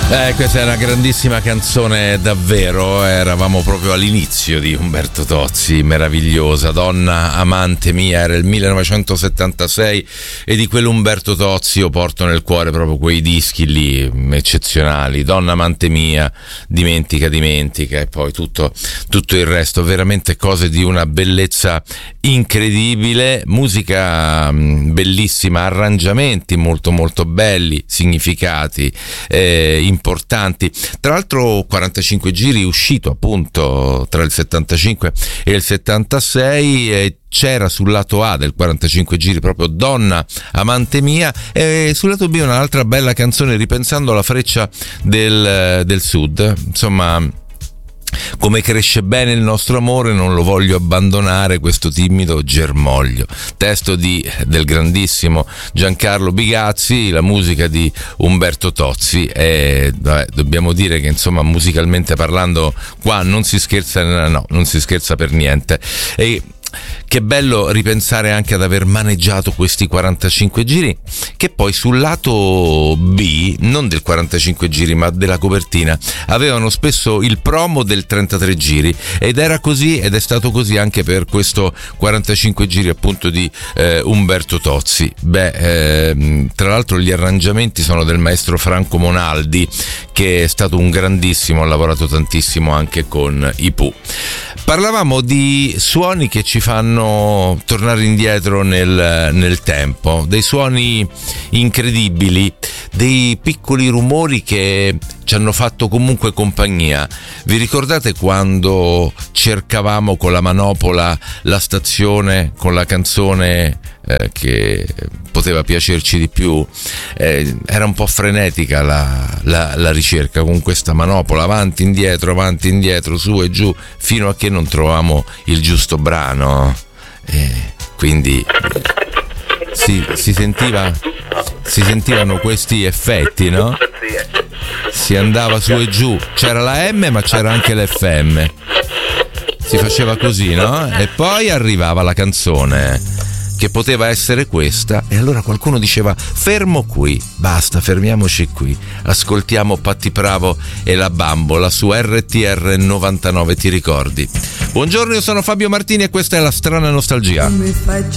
Questa è una grandissima canzone davvero, eravamo proprio all'inizio di Umberto Tozzi, meravigliosa, Donna amante mia, era il 1976 e di quell'Umberto Tozzi io porto nel cuore proprio quei dischi lì eccezionali, Donna amante mia, Dimentica e poi tutto il resto, veramente cose di una bellezza incredibile, musica bellissima, arrangiamenti molto molto belli, significati importanti. Tra l'altro 45 giri uscito appunto tra il 75 e il 76 e c'era sul lato A del 45 giri proprio Donna amante mia e sul lato B un'altra bella canzone ripensando alla freccia del sud, insomma come cresce bene il nostro amore, non lo voglio abbandonare questo timido germoglio, testo del grandissimo Giancarlo Bigazzi, la musica di Umberto Tozzi e dobbiamo dire che insomma musicalmente parlando qua non si scherza per niente. E che bello ripensare anche ad aver maneggiato questi 45 giri che poi sul lato B, non del 45 giri ma della copertina, avevano spesso il promo del 33 giri ed era così ed è stato così anche per questo 45 giri appunto di Umberto Tozzi. Tra l'altro gli arrangiamenti sono del maestro Franco Monaldi che è stato un grandissimo, ha lavorato tantissimo anche con i Pooh. Parlavamo di suoni che ci fanno tornare indietro nel tempo, dei suoni incredibili, dei piccoli rumori che ci hanno fatto comunque compagnia. Vi ricordate quando cercavamo con la manopola la stazione con la canzone che poteva piacerci di più? Era un po' frenetica la ricerca con questa manopola, avanti indietro, su e giù, fino a che non trovavamo il giusto brano. Quindi si sentivano questi effetti, no? Si andava su e giù, c'era la M ma c'era anche l'FM, si faceva così, no? E poi arrivava la canzone che poteva essere questa e allora qualcuno diceva fermo qui, basta, fermiamoci qui, ascoltiamo Patti Bravo e la Bambola su RTR 99, ti ricordi? Buongiorno, io sono Fabio Martini e questa è La Strana Nostalgia. Mi fai